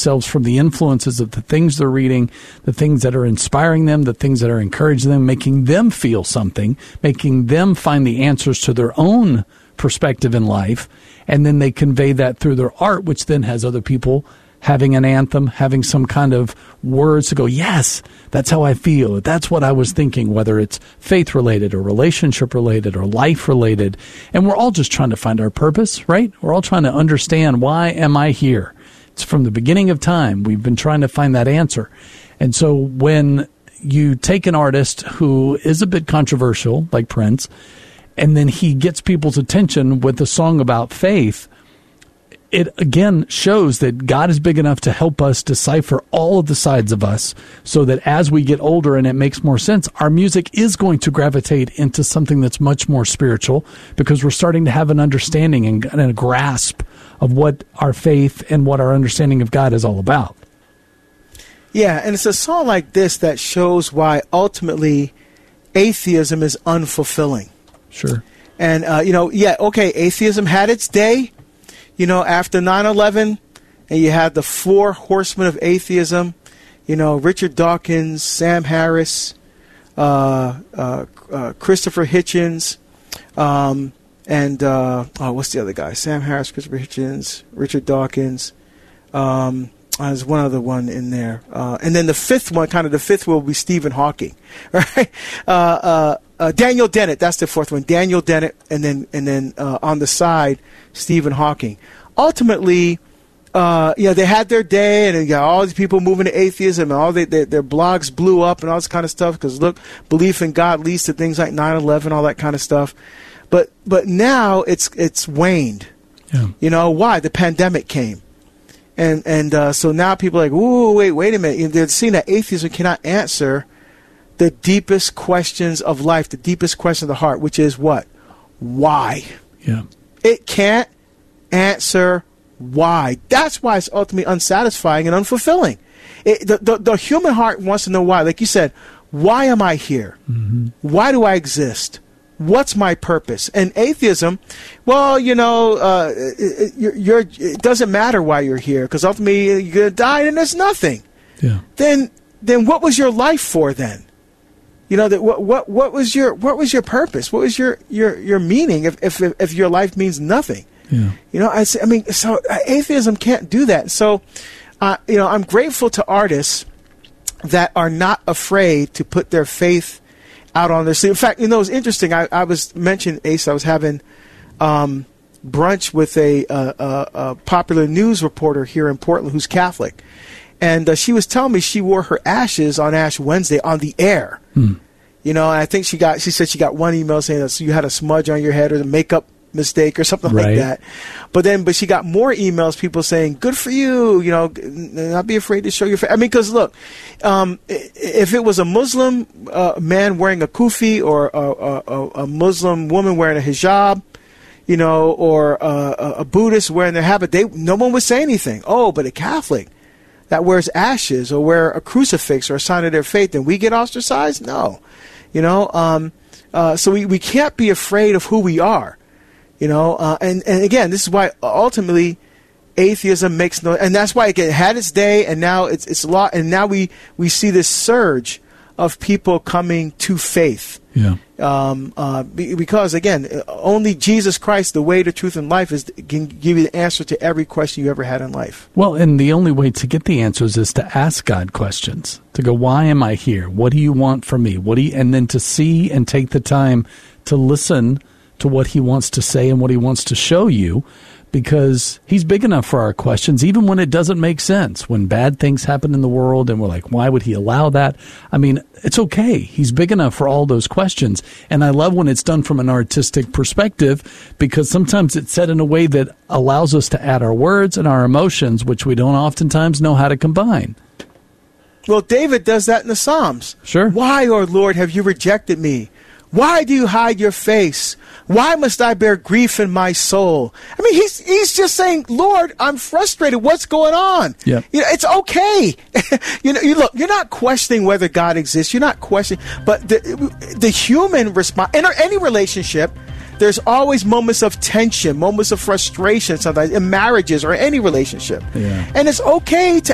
themselves from the influences of the things they're reading, the things that are inspiring them, the things that are encouraging them, making them feel something, making them find the answers to their own perspective in life, and then they convey that through their art, which then has other people having an anthem, having some kind of words to go, yes, that's how I feel. That's what I was thinking, whether it's faith-related or relationship-related or life-related. And we're all just trying to find our purpose, right? We're all trying to understand, why am I here? It's from the beginning of time. We've been trying to find that answer. And so when you take an artist who is a bit controversial, like Prince, and then he gets people's attention with a song about faith, it again shows that God is big enough to help us decipher all of the sides of us, so that as we get older and it makes more sense, our music is going to gravitate into something that's much more spiritual, because we're starting to have an understanding and a grasp of what our faith and what our understanding of God is all about. Yeah, and it's a song like this that shows why ultimately atheism is unfulfilling. Sure. And, atheism had its day. After 9/11, and you had the 4 horsemen of atheism, Richard Dawkins, Sam Harris, Christopher Hitchens, and what's the other guy? Sam Harris, Christopher Hitchens, Richard Dawkins. There's one other one in there. And then the fifth one will be Stephen Hawking, right? Daniel Dennett, that's the fourth one. Daniel Dennett, and then on the side, Stephen Hawking. Ultimately, they had their day, and you got all these people moving to atheism, and all their blogs blew up and all this kind of stuff, because look, belief in God leads to things like 9/11, all that kind of stuff. But now it's waned. Yeah. Why? The pandemic came. And so now people are like, ooh, wait a minute. They're seeing that atheism cannot answer the deepest questions of life, the deepest question of the heart, which is what? Why? Yeah. It can't answer why. That's why it's ultimately unsatisfying and unfulfilling. The human heart wants to know why. Like you said, why am I here? Mm-hmm. Why do I exist? What's my purpose? And atheism, well, it doesn't matter why you're here, because ultimately you're going to die and there's nothing. Yeah. Then what was your life for then? What was your purpose? What was your meaning if your life means nothing? Yeah. So atheism can't do that. So, I'm grateful to artists that are not afraid to put their faith out on their sleeve. In fact, it's interesting. I was mentioning, Ace, I was having brunch with a popular news reporter here in Portland who's Catholic. And she was telling me she wore her ashes on Ash Wednesday on the air. And I think she said she got one email saying that you had a smudge on your head or the makeup mistake or something like that. But she got more emails, people saying, good for you, not be afraid to show your face. Because look, if it was a Muslim man wearing a kufi, or a Muslim woman wearing a hijab, or a Buddhist wearing their habit, no one would say anything. Oh, but a Catholic that wears ashes or wear a crucifix or a sign of their faith, then we get ostracized? No. So we can't be afraid of who we are. And again, this is why ultimately atheism makes no, and that's why it had its day, and now it's a lot, and now we see this surge of people coming to faith. Yeah. Because again, only Jesus Christ, the way, the truth, and life, can give you the answer to every question you ever had in life. Well, and the only way to get the answers is to ask God questions. To go, why am I here? What do you want from me? And then to see and take the time to listen to what he wants to say and what he wants to show you, because he's big enough for our questions, even when it doesn't make sense, when bad things happen in the world and we're like, why would he allow that? It's okay. He's big enough for all those questions. And I love when it's done from an artistic perspective, because sometimes it's said in a way that allows us to add our words and our emotions, which we don't oftentimes know how to combine. Well, David does that in the Psalms. Sure. Why, O Lord, have you rejected me? Why do you hide your face? Why must I bear grief in my soul? He's just saying, Lord, I'm frustrated. What's going on? Yeah. It's okay. You're not questioning whether God exists. You're not questioning, but the human response in any relationship, there's always moments of tension, moments of frustration, sometimes in marriages or any relationship. Yeah. And it's okay to